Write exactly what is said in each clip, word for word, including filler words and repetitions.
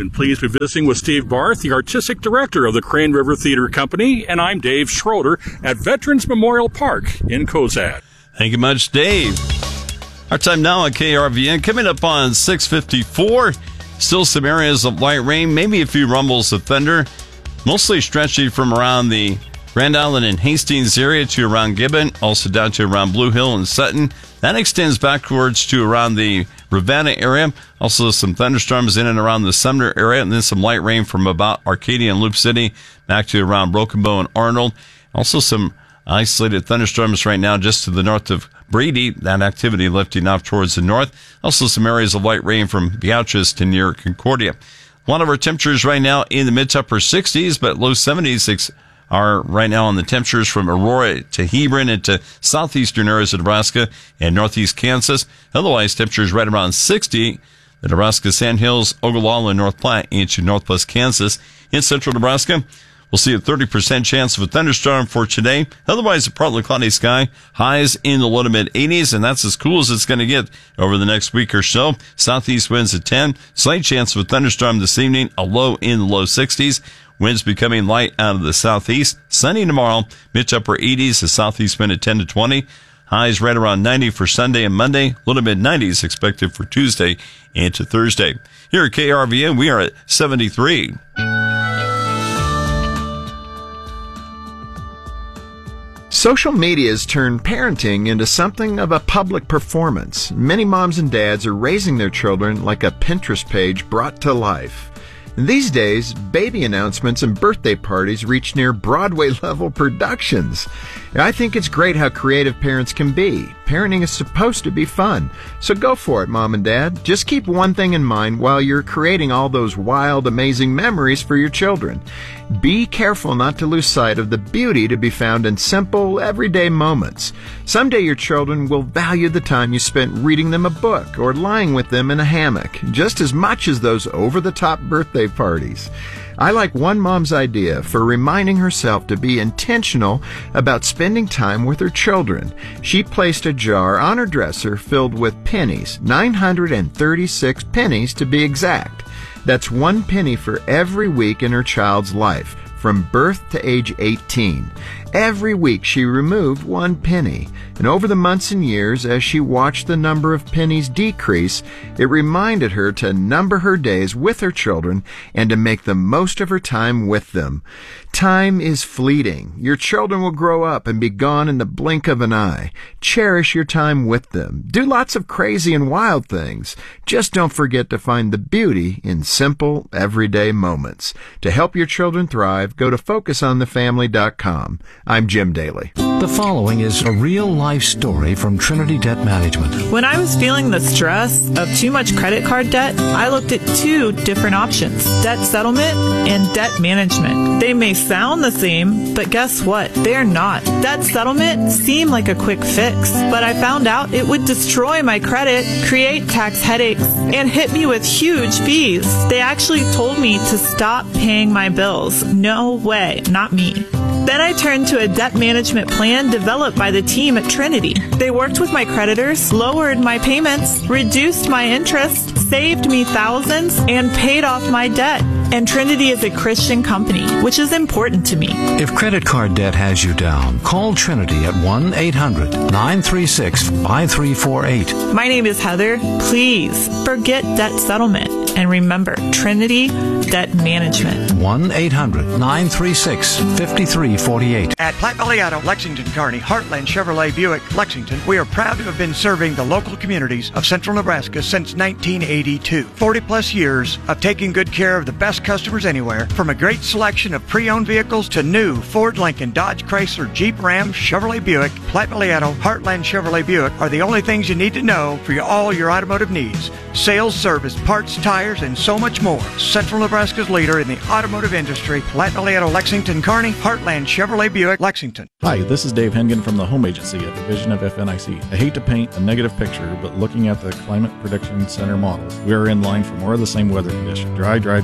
been pleased to be visiting with Steve Barth, the artistic director of the Crane River Theater Company, and I'm Dave Schroeder at Veterans Memorial Park in Cozad. Thank you much, Dave. Our time now on K R V N. Coming up on six fifty-four, still some areas of light rain, maybe a few rumbles of thunder, mostly stretching from around the Grand Island and Hastings area to around Gibbon, also down to around Blue Hill and Sutton. That extends backwards to around the Ravenna area. Also some thunderstorms in and around the Sumner area, and then some light rain from about Arcadia and Loop City back to around Broken Bow and Arnold. Also some isolated thunderstorms right now just to the north of Brady. That activity lifting off towards the north. Also some areas of light rain from Beatrice to near Concordia. A lot of our temperatures right now in the mid to upper sixties, but low seventies are right now on the temperatures from Aurora to Hebron into southeastern areas of Nebraska and northeast Kansas. Otherwise, temperatures right around sixty. The Nebraska Sandhills, Ogallala, and North Platte into northwest Kansas. In central Nebraska, we'll see a thirty percent chance of a thunderstorm for today. Otherwise, a partly cloudy sky. Highs in the low to mid eighties, and that's as cool as it's going to get over the next week or so. Southeast winds at ten. Slight chance of a thunderstorm this evening. A low in the low sixties. Winds becoming light out of the southeast. Sunny tomorrow. Mid to upper eighties. The southeast wind at ten to twenty. Highs right around ninety for Sunday and Monday. Low to mid nineties expected for Tuesday into Thursday. Here at K R V N, we are at seventy-three. Social media has turned parenting into something of a public performance. Many moms and dads are raising their children like a Pinterest page brought to life. These days, baby announcements and birthday parties reach near Broadway-level productions. I think it's great how creative parents can be. Parenting is supposed to be fun. So go for it, Mom and Dad. Just keep one thing in mind while you're creating all those wild, amazing memories for your children. Be careful not to lose sight of the beauty to be found in simple, everyday moments. Someday your children will value the time you spent reading them a book or lying with them in a hammock, just as much as those over-the-top birthday parties. I like one mom's idea for reminding herself to be intentional about spending time with her children. She placed a jar on her dresser filled with pennies, nine hundred thirty-six pennies to be exact. That's one penny for every week in her child's life, from birth to age eighteen. Every week she removed one penny, and over the months and years, as she watched the number of pennies decrease, it reminded her to number her days with her children and to make the most of her time with them. Time is fleeting. Your children will grow up and be gone in the blink of an eye. Cherish your time with them. Do lots of crazy and wild things. Just don't forget to find the beauty in simple, everyday moments. To help your children thrive, go to focus on the family dot com. I'm Jim Daly. The following is a real-life story from Trinity Debt Management. When I was feeling the stress of too much credit card debt, I looked at two different options, debt settlement and debt management. They may sound the same, but guess what? They're not. Debt settlement seemed like a quick fix, but I found out it would destroy my credit, create tax headaches, and hit me with huge fees. They actually told me to stop paying my bills. No way, not me. Then I turned to a debt management plan developed by the team at Trinity. They worked with my creditors, lowered my payments, reduced my interest, saved me thousands, and paid off my debt. And Trinity is a Christian company, which is important to me. If credit card debt has you down, call Trinity at one eight hundred nine three six five three four eight. My name is Heather. Please forget debt settlement and remember Trinity Debt Management. one eight hundred nine three six five three four eight. At Platte Valley Auto, Lexington, Kearney, Heartland Chevrolet Buick, Lexington, we are proud to have been serving the local communities of central Nebraska since nineteen eighty-two. forty plus years of taking good care of the best customers anywhere, from a great selection of pre-owned vehicles to new Ford, Lincoln, Dodge, Chrysler, Jeep, Ram, Chevrolet Buick. Platte Valley Auto, Heartland Chevrolet Buick are the only things you need to know for your, all your automotive needs. Sales, service, parts, tires, and so much more. Central Nebraska's leader in the automotive industry, Platte Valley Auto, Lexington, Kearney, Heartland Chevrolet Buick, Lexington. Hi, this is Dave Hengen from the Home Agency, a division of F N I C. I hate to paint a negative picture, but looking at the Climate Prediction Center models, we are in line for more of the same weather condition. Dry, dry, dry.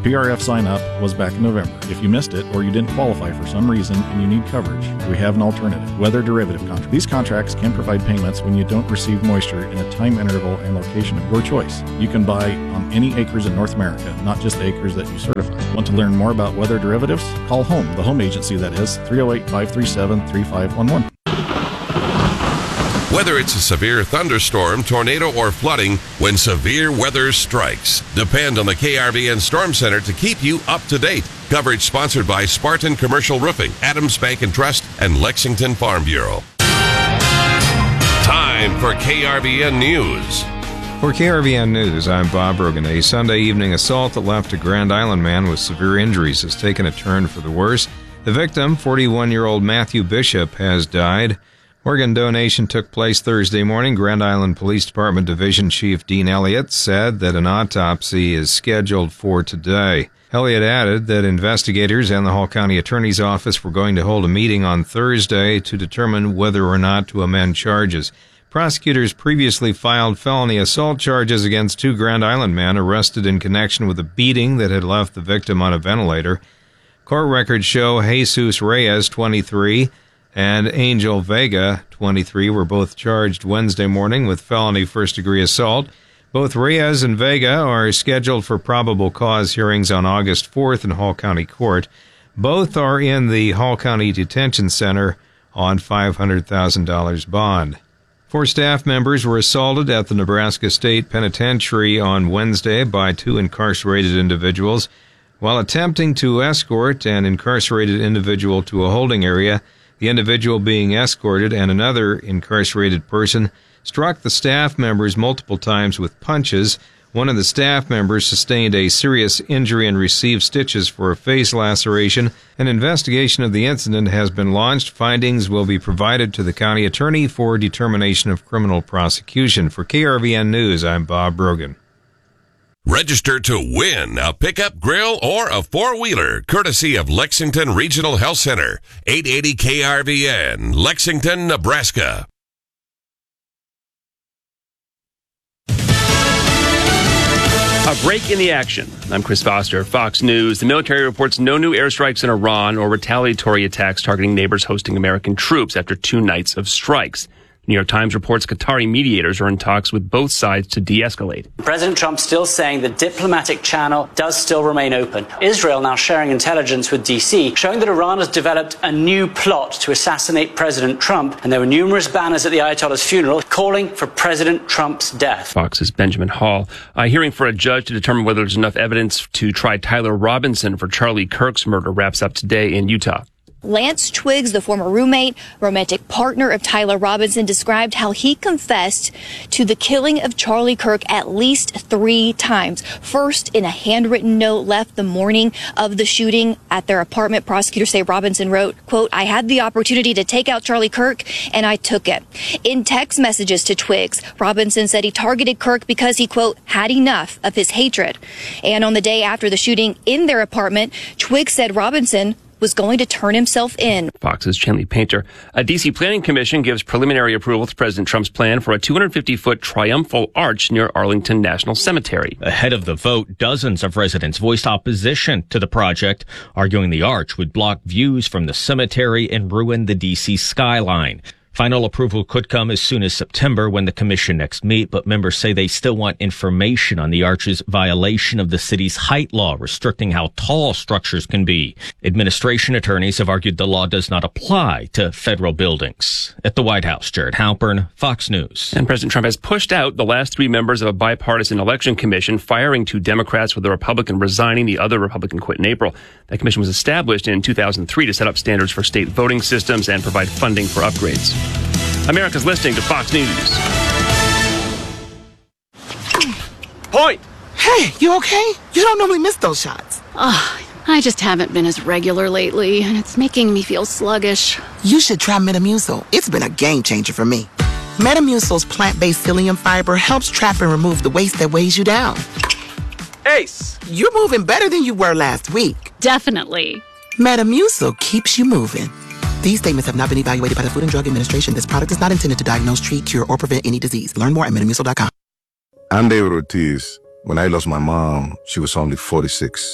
P R F sign-up was back in November. If you missed it or you didn't qualify for some reason and you need coverage, we have an alternative, weather derivative contract. These contracts can provide payments when you don't receive moisture in a time interval and location of your choice. You can buy on any acres in North America, not just the acres that you certify. Want to learn more about weather derivatives? Call HOME, the home agency that is, three oh eight, five three seven, three five one one. Whether it's a severe thunderstorm, tornado, or flooding, when severe weather strikes, depend on the K R V N Storm Center to keep you up to date. Coverage sponsored by Spartan Commercial Roofing, Adams Bank and Trust, and Lexington Farm Bureau. Time for K R V N News. For K R V N News, I'm Bob Brogan. A Sunday evening assault that left a Grand Island man with severe injuries has taken a turn for the worse. The victim, forty-one-year-old Matthew Bishop, has died. Organ donation took place Thursday morning. Grand Island Police Department Division Chief Dean Elliott said that an autopsy is scheduled for today. Elliott added that investigators and the Hall County Attorney's Office were going to hold a meeting on Thursday to determine whether or not to amend charges. Prosecutors previously filed felony assault charges against two Grand Island men arrested in connection with a beating that had left the victim on a ventilator. Court records show Jesus Reyes, twenty-three, and Angel Vega, twenty-three, were both charged Wednesday morning with felony first-degree assault. Both Reyes and Vega are scheduled for probable cause hearings on August fourth in Hall County Court. Both are in the Hall County Detention Center on five hundred thousand dollars bond. Four staff members were assaulted at the Nebraska State Penitentiary on Wednesday by two incarcerated individuals. While attempting to escort an incarcerated individual to a holding area, the individual being escorted and another incarcerated person struck the staff members multiple times with punches. One of the staff members sustained a serious injury and received stitches for a face laceration. An investigation of the incident has been launched. Findings will be provided to the county attorney for determination of criminal prosecution. For K R V N News, I'm Bob Brogan. Register to win a pickup, grill, or a four-wheeler, courtesy of Lexington Regional Health Center, eight eighty K R V N, Lexington, Nebraska. A break in the action. I'm Chris Foster, Fox News. The military reports no new airstrikes in Iran or retaliatory attacks targeting neighbors hosting American troops after two nights of strikes. New York Times reports Qatari mediators are in talks with both sides to de-escalate. President Trump still saying the diplomatic channel does still remain open. Israel now sharing intelligence with D C, showing that Iran has developed a new plot to assassinate President Trump, and there were numerous banners at the Ayatollah's funeral calling for President Trump's death. Fox's Benjamin Hall. A hearing for a judge to determine whether there's enough evidence to try Tyler Robinson for Charlie Kirk's murder wraps up today in Utah. Lance Twiggs, the former roommate, romantic partner of Tyler Robinson, described how he confessed to the killing of Charlie Kirk at least three times. First, in a handwritten note left the morning of the shooting at their apartment, prosecutors say Robinson wrote, quote, "I had the opportunity to take out Charlie Kirk, and I took it." In text messages to Twiggs, Robinson said he targeted Kirk because he, quote, "had enough of his hatred." And on the day after the shooting in their apartment, Twiggs said Robinson was going to turn himself in. Fox's Chanley Painter. A D C Planning Commission gives preliminary approval to President Trump's plan for a two hundred fifty foot triumphal arch near Arlington National Cemetery. Ahead of the vote, dozens of residents voiced opposition to the project, arguing the arch would block views from the cemetery and ruin the D C skyline. Final approval could come as soon as September when the commission next meet, but members say they still want information on the arch's violation of the city's height law, restricting how tall structures can be. Administration attorneys have argued the law does not apply to federal buildings. At the White House, Jared Halpern, Fox News. And President Trump has pushed out the last three members of a bipartisan election commission, firing two Democrats with a Republican resigning. The other Republican quit in April. That commission was established in two thousand three to set up standards for state voting systems and provide funding for upgrades. America's listening to Fox News. Point! Hey, you okay? You don't normally miss those shots. Oh, I just haven't been as regular lately, and it's making me feel sluggish. You should try Metamucil. It's been a game changer for me. Metamucil's plant-based psyllium fiber helps trap and remove the waste that weighs you down. Ace! You're moving better than you were last week. Definitely. Metamucil keeps you moving. These statements have not been evaluated by the Food and Drug Administration. This product is not intended to diagnose, treat, cure, or prevent any disease. Learn more at metamucil dot com. I'm David Ortiz. When I lost my mom, she was only forty-six.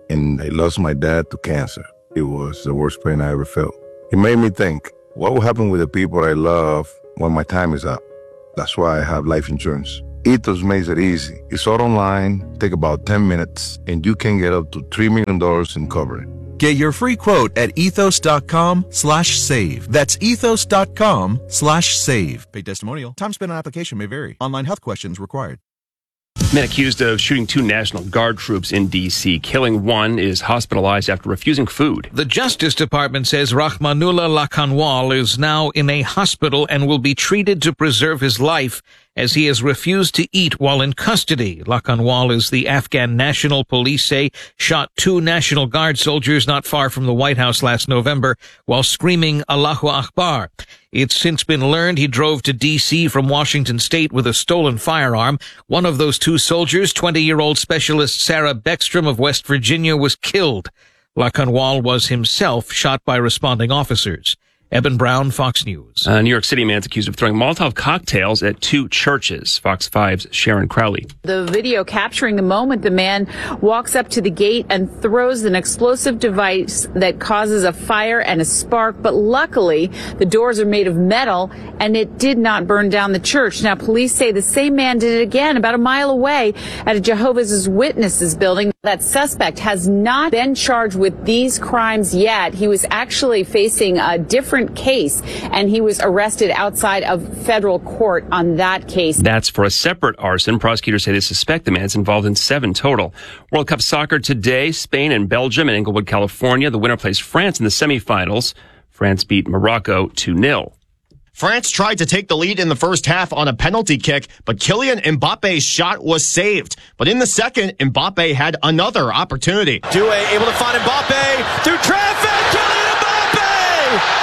and I lost my dad to cancer. It was the worst pain I ever felt. It made me think, what will happen with the people I love when my time is up? That's why I have life insurance. Ethos makes it easy. It's all online, take about ten minutes, and you can get up to three million dollars in coverage. Get your free quote at ethos.com slash save. That's ethos.com slash save. Paid testimonial. Time spent on application may vary. Online health questions required. Men accused of shooting two National Guard troops in D C, killing one, is hospitalized after refusing food. The Justice Department says Rahmanullah Lakanwal is now in a hospital and will be treated to preserve his life as he has refused to eat while in custody. Lakanwal, as the Afghan National Police say, shot two National Guard soldiers not far from the White House last November while screaming Allahu Akbar. It's since been learned he drove to D C from Washington State with a stolen firearm. One of those two soldiers, twenty-year-old Specialist Sarah Beckstrom of West Virginia, was killed. Lakanwal was himself shot by responding officers. Eben Brown, Fox News. A New York City man's accused of throwing Molotov cocktails at two churches. Fox five's Sharon Crowley. The video capturing the moment the man walks up to the gate and throws an explosive device that causes a fire and a spark. But luckily, the doors are made of metal and it did not burn down the church. Now, police say the same man did it again about a mile away at a Jehovah's Witnesses building. That suspect has not been charged with these crimes yet. He was actually facing a different case, and he was arrested outside of federal court on that case. That's for a separate arson. Prosecutors say they suspect the man's involved in seven total. World Cup soccer today, Spain and Belgium in Inglewood, California. The winner plays France in the semifinals. France beat Morocco two nil. France tried to take the lead in the first half on a penalty kick, but Kylian Mbappe's shot was saved. But in the second, Mbappe had another opportunity. Doué able to find Mbappe through traffic. Kylian Mbappe!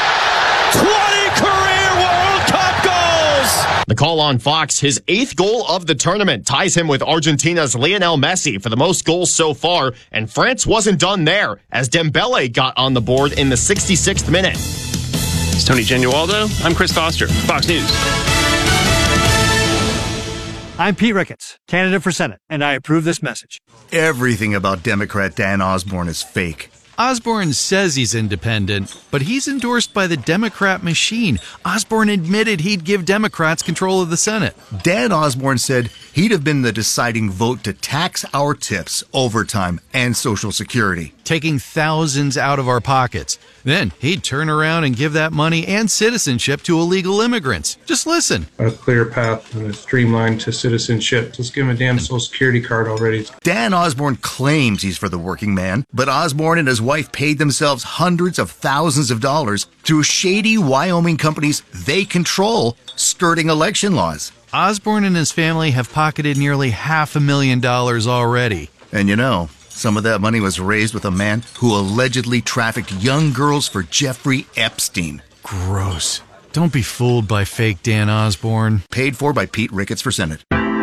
twenty career World Cup goals! The call on Fox, his eighth goal of the tournament, ties him with Argentina's Lionel Messi for the most goals so far, and France wasn't done there, as Dembele got on the board in the sixty-sixth minute. It's Tony Genualdo. I'm Chris Foster, Fox News. I'm Pete Ricketts, candidate for Senate, and I approve this message. Everything about Democrat Dan Osborne is fake. Osborne says he's independent, but he's endorsed by the Democrat machine. Osborne admitted he'd give Democrats control of the Senate. Dan Osborne said he'd have been the deciding vote to tax our tips, overtime, and Social Security, taking thousands out of our pockets. Then he'd turn around and give that money and citizenship to illegal immigrants. Just listen. A clear path and a streamline to citizenship. Just give him a damn Social Security card already. Dan Osborne claims he's for the working man, but Osborne and his wife paid themselves hundreds of thousands of dollars through shady Wyoming companies they control, skirting election laws. Osborne and his family have pocketed nearly half a million dollars already. And you know, some of that money was raised with a man who allegedly trafficked young girls for Jeffrey Epstein. Gross. Don't be fooled by fake Dan Osborne. Paid for by Pete Ricketts for Senate.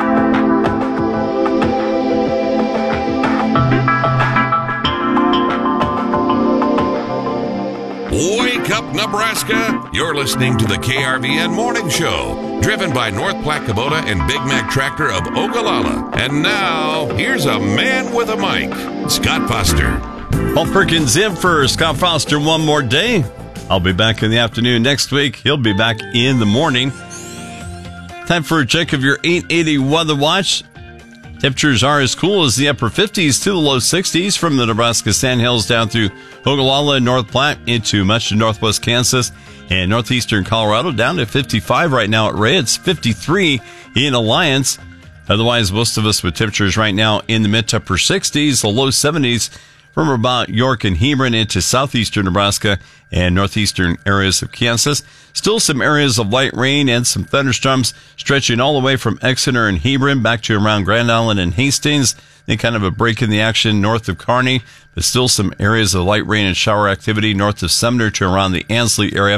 Wake up, Nebraska! You're listening to the K R V N Morning Show, driven by North Platte Kubota and Big Mac Tractor of Ogallala. And now, here's a man with a mic, Scott Foster. Paul Perkins in for Scott Foster one more day. I'll be back in the afternoon next week. He'll be back in the morning. Time for a check of your eight eighty Weather Watch. Temperatures are as cool as the upper fifties to the low sixties from the Nebraska Sandhills down through Ogallala and North Platte into much of northwest Kansas and northeastern Colorado, down to fifty-five right now at Ray. It's fifty-three in Alliance. Otherwise, most of us with temperatures right now in the mid to upper sixties, the low seventies from about York and Hebron into southeastern Nebraska and northeastern areas of Kansas. Still some areas of light rain and some thunderstorms stretching all the way from Exeter and Hebron back to around Grand Island and Hastings. Then kind of a break in the action north of Kearney, but still some areas of light rain and shower activity north of Sumner to around the Ansley area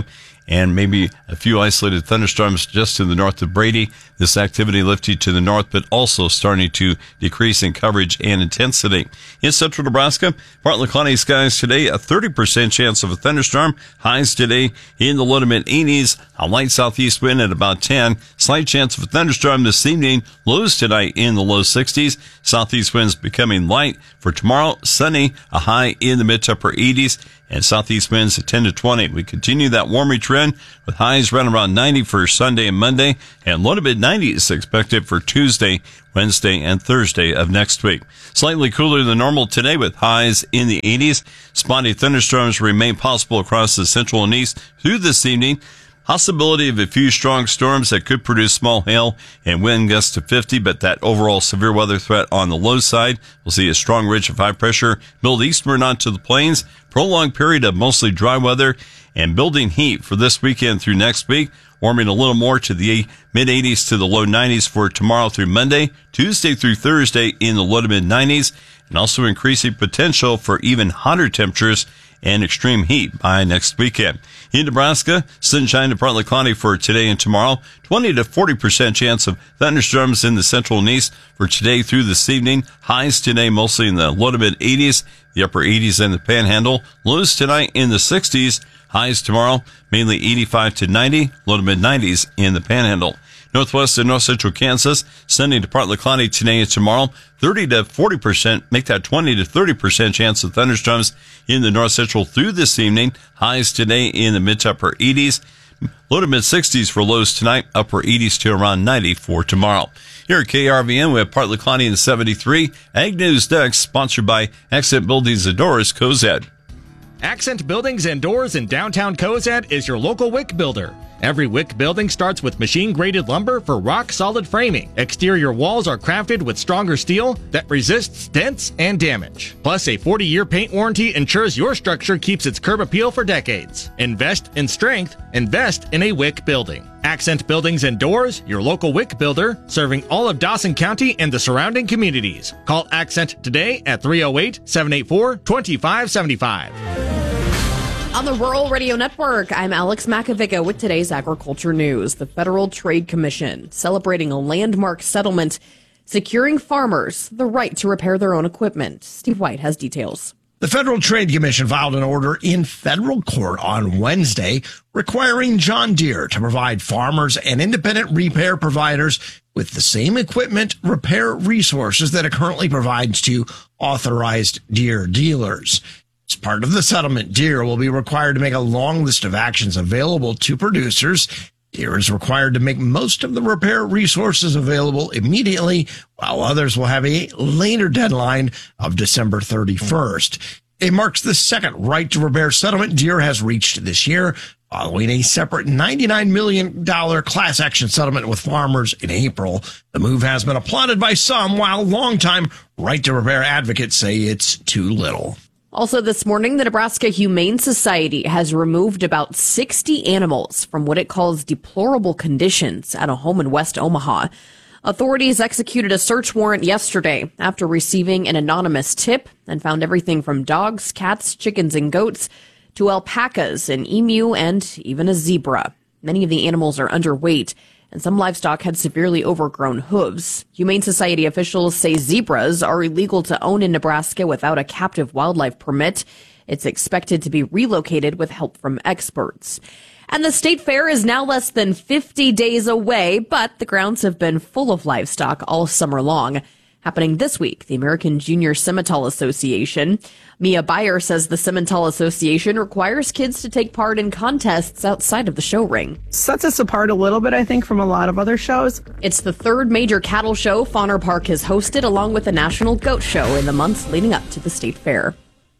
and maybe a few isolated thunderstorms just to the north of Brady. This activity lifting to the north, but also starting to decrease in coverage and intensity. In central Nebraska, partly cloudy skies today, a thirty percent chance of a thunderstorm. Highs today in the low to mid eighties, a light southeast wind at about ten. Slight chance of a thunderstorm this evening. Lows tonight in the low sixties. Southeast winds becoming light. For tomorrow, sunny, a high in the mid to upper eighties, and southeast winds at ten to twenty. We continue that warming trend with highs right around ninety for Sunday and Monday, and low to mid nineties expected for Tuesday, Wednesday, and Thursday of next week. Slightly cooler than normal today with highs in the eighties. Spotty thunderstorms remain possible across the central and east through this evening. Possibility of a few strong storms that could produce small hail and wind gusts to fifty, but that overall severe weather threat on the low side. We'll see a strong ridge of high pressure build eastward onto the plains. Prolonged period of mostly dry weather and building heat for this weekend through next week. Warming a little more to the mid eighties to the low nineties for tomorrow through Monday. Tuesday through Thursday in the low to mid nineties, and also increasing potential for even hotter temperatures and extreme heat by next weekend. In Nebraska, sunshine to partly cloudy for today and tomorrow. twenty to forty percent chance of thunderstorms in the central and east for today through this evening. Highs today mostly in the low to mid eighties, the upper eighties in the panhandle. Lows tonight in the sixties. Highs tomorrow mainly eighty-five to ninety, low to mid nineties in the panhandle. Northwest and north central Kansas, sunny to partly cloudy today and tomorrow. thirty to forty percent, make that twenty to thirty percent chance of thunderstorms in the north central through this evening. Highs today in the mid to upper eighties. Low to mid sixties for lows tonight, upper eighties to around ninety for tomorrow. Here at K R V N, we have partly cloudy in seventy-three. Ag News next, sponsored by Accent Buildings and Doors, Cozad. Accent Buildings and Doors in downtown Cozad is your local wick builder. Every wick building starts with machine-graded lumber for rock-solid framing. Exterior walls are crafted with stronger steel that resists dents and damage. Plus, a forty-year paint warranty ensures your structure keeps its curb appeal for decades. Invest in strength. Invest in a wick building. Accent Buildings and Doors, your local wick builder, serving all of Dawson County and the surrounding communities. Call Accent today at three oh eight, seven eight four, two five seven five. On the Rural Radio Network, I'm Alex Makovica with today's agriculture news. The Federal Trade Commission celebrating a landmark settlement, securing farmers the right to repair their own equipment. Steve White has details. The Federal Trade Commission filed an order in federal court on Wednesday requiring John Deere to provide farmers and independent repair providers with the same equipment repair resources that it currently provides to authorized Deere dealers. As part of the settlement, Deere will be required to make a long list of actions available to producers. Deere is required to make most of the repair resources available immediately, while others will have a later deadline of December thirty-first. It marks the second right to repair settlement Deere has reached this year, following a separate ninety-nine million dollars class action settlement with farmers in April. The move has been applauded by some, while longtime right to repair advocates say it's too little. Also this morning, the Nebraska Humane Society has removed about sixty animals from what it calls deplorable conditions at a home in West Omaha. Authorities executed a search warrant yesterday after receiving an anonymous tip and found everything from dogs, cats, chickens, and goats to alpacas, an emu, and even a zebra. Many of the animals are underweight, and some livestock had severely overgrown hooves. Humane Society officials say zebras are illegal to own in Nebraska without a captive wildlife permit. It's expected to be relocated with help from experts. And the state fair is now less than fifty days away, but the grounds have been full of livestock all summer long. Happening this week, the American Junior Simmental Association. Mia Beyer says the Simmental Association requires kids to take part in contests outside of the show ring. Sets us apart a little bit, I think, from a lot of other shows. It's the third major cattle show Fauner Park has hosted, along with a national goat show in the months leading up to the state fair.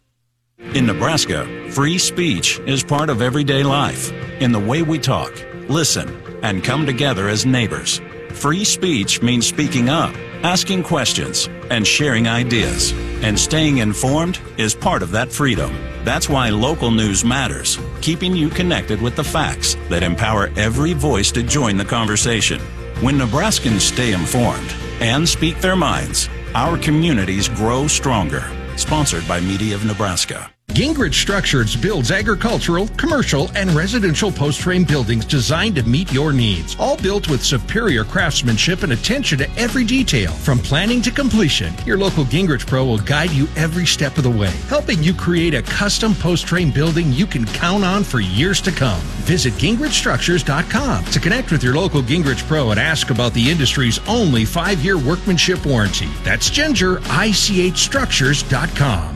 In Nebraska, free speech is part of everyday life in the way we talk, listen, and come together as neighbors. Free speech means speaking up, asking questions, and sharing ideas. And staying informed is part of that freedom. That's why local news matters, keeping you connected with the facts that empower every voice to join the conversation. When Nebraskans stay informed and speak their minds, our communities grow stronger. Sponsored by Media of Nebraska. Gingrich Structures builds agricultural, commercial, and residential post-frame buildings designed to meet your needs. All built with superior craftsmanship and attention to every detail. From planning to completion, your local Gingrich Pro will guide you every step of the way, helping you create a custom post-frame building you can count on for years to come. Visit Gingrich Structures dot com to connect with your local Gingrich Pro and ask about the industry's only five-year workmanship warranty. That's Ginger, I C H Structures dot com.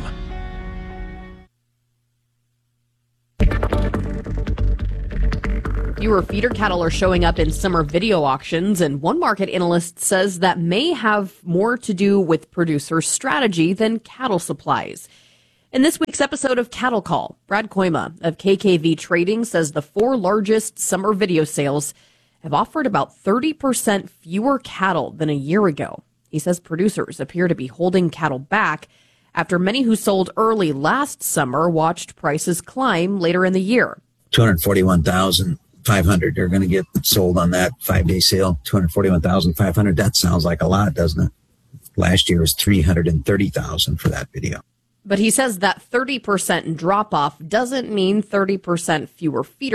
Fewer feeder cattle are showing up in summer video auctions, and one market analyst says that may have more to do with producer strategy than cattle supplies. In this week's episode of Cattle Call, Brad Koima of K K V Trading says the four largest summer video sales have offered about thirty percent fewer cattle than a year ago. He says producers appear to be holding cattle back after many who sold early last summer watched prices climb later in the year. two hundred forty-one thousand five hundred are going to get sold on that five-day sale. two hundred forty-one thousand five hundred. That sounds like a lot, doesn't it? Last year was three hundred thirty thousand for that video. But he says that thirty percent drop-off doesn't mean thirty percent fewer feeder